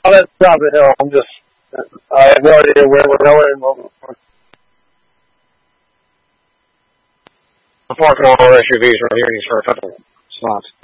Oh, that's top of the hill. I have no idea where we're going. I'm parking all our SUVs right here and you start a couple slots.